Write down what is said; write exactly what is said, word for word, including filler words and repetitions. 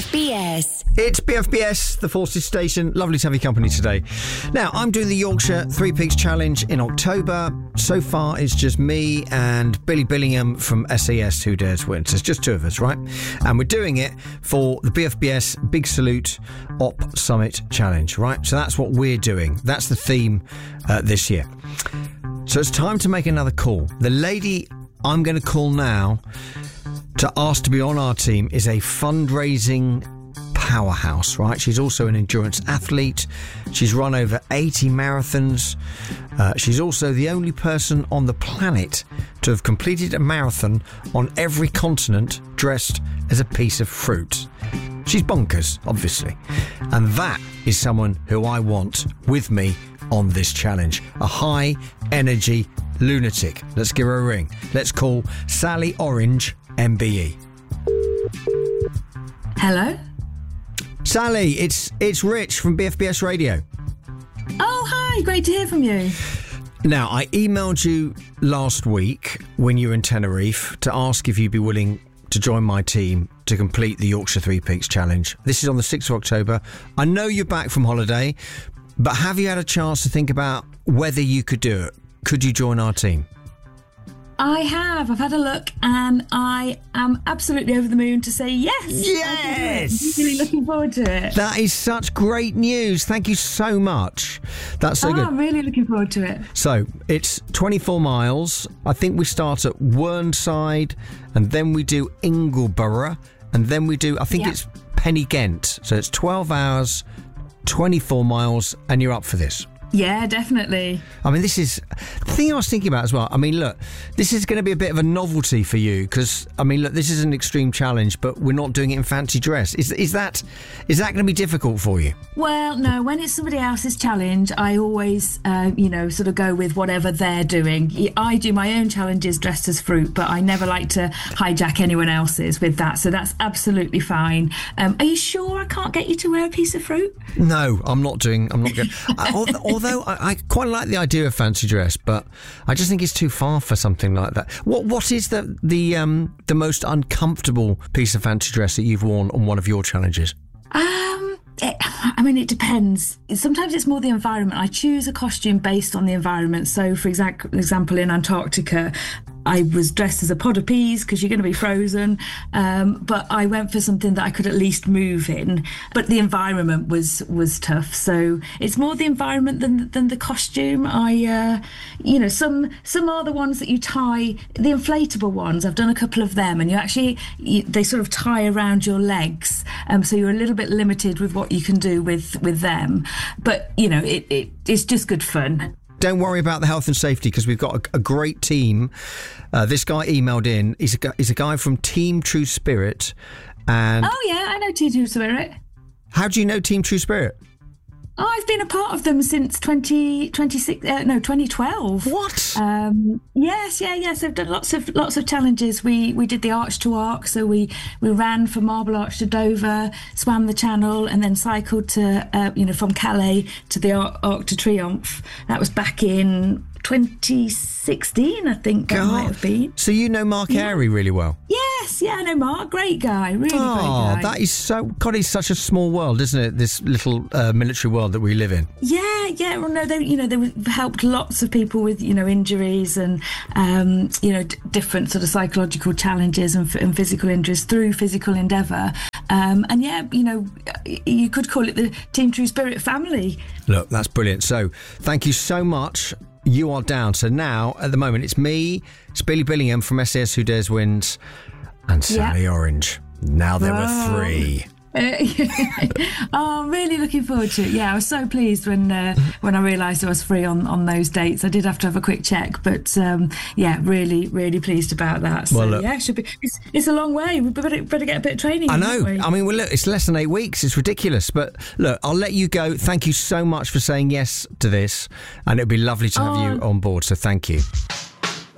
F B S. It's B F B S, the Forces Station. Lovely to have your company today. Now, I'm doing the Yorkshire Three Peaks Challenge in October. So far, it's just me and Billy Billingham from S A S Who Dares Win. So it's just two of us, right? And we're doing it for the B F B S Big Salute Op Summit Challenge, right? So that's what we're doing. That's the theme uh, this year. So it's time to make another call. The lady I'm going to call now to ask to be on our team is a fundraising powerhouse, right? She's also an endurance athlete. She's run over eighty marathons. Uh, she's also the only person on the planet to have completed a marathon on every continent dressed as a piece of fruit. She's bonkers, obviously. And that is someone who I want with me on this challenge. A high energy lunatic. Let's give her a ring. Let's call Sally Orange, M B E. Hello? Sally, it's it's Rich from B F B S Radio. Oh, hi. Great to hear from you. Now, I emailed you last week when you were in Tenerife to ask if you'd be willing to join my team to complete the Yorkshire Three Peaks Challenge. This is on the sixth of October. I know you're back from holiday, but have you had a chance to think about whether you could do it? Could you join our team? I have. I've had a look and I am absolutely over the moon to say yes. Yes! I'm really looking forward to it. That is such great news. Thank you so much. That's so oh, good. I'm really looking forward to it. So it's twenty-four miles. I think we start at Whernside and then we do Ingleborough and then we do, I think yeah. it's Pennygent. So it's twelve hours, twenty-four miles, and you're up for this. Yeah, definitely. I mean, this is the thing I was thinking about as well. I mean, look, this is going to be a bit of a novelty for you because, I mean, look, this is an extreme challenge, but we're not doing it in fancy dress. Is is that is that going to be difficult for you? Well, no, when it's somebody else's challenge, I always, uh, you know, sort of go with whatever they're doing. I do my own challenges dressed as fruit, but I never like to hijack anyone else's with that. So that's absolutely fine. Um, are you sure I can't get you to wear a piece of fruit? No, I'm not doing. I'm not going. Although I, I quite like the idea of fancy dress, but I just think it's too far for something like that. What What is the the um the most uncomfortable piece of fancy dress that you've worn on one of your challenges? Um, it, I mean, it depends. Sometimes it's more the environment. I choose a costume based on the environment. So, for exa- example, in Antarctica, I was dressed as a pod of peas because you're going to be frozen. Um, but I went for something that I could at least move in. But the environment was was tough. So it's more the environment than than the costume. I, uh, you know, some some are the ones that you tie, the inflatable ones. I've done a couple of them, and you actually you, they sort of tie around your legs. Um, so you're a little bit limited with what you can do with with them. But you know, it, it it's just good fun. Don't worry about the health and safety because we've got a, a great team. Uh, this guy emailed in. He's a, he's a guy from Team True Spirit. And oh, yeah, I know Team True Spirit. How do you know Team True Spirit? Oh, I've been a part of them since twenty, twenty-six, uh, no, twenty twelve. What? Um, yes, yeah, yes. I've done lots of lots of challenges. We we did the Arch to Arc, so we, we ran from Marble Arch to Dover, swam the Channel, and then cycled to uh, you know from Calais to the Arc, Arc de Triomphe. That was back in twenty sixteen, I think that God. might have been. So you know Mark Yeah. Airy really well? Yes, yeah, I know Mark. Great guy, really Oh, great guy. that is so... God, it's such a small world, isn't it? This little uh, military world that we live in. Yeah, yeah. Well, no, they, you know, they helped lots of people with, you know, injuries and, um, you know, d- different sort of psychological challenges and, f- and physical injuries through physical endeavour. Um, and yeah, you know, you could call it the Team True Spirit family. Look, that's brilliant. So, thank you so much. You are down. So now, at the moment, it's me, it's Billy Billingham from S A S Who Dares Wins, and Sally Yeah. Orange. Now there Whoa. are three. Oh, I'm really looking forward to it. Yeah, I was so pleased when uh, when I realised I was free on, on those dates. I did have to have a quick check, but um, yeah, really, really pleased about that. So Well, look- yeah, it should be. It's, it's a long way. We better, better get a bit of training. I in, know. haven't we? I mean, well, look, it's less than eight weeks. It's ridiculous. But look, I'll let you go. Thank you so much for saying yes to this. And it'd be lovely to have Oh. you on board. So thank you.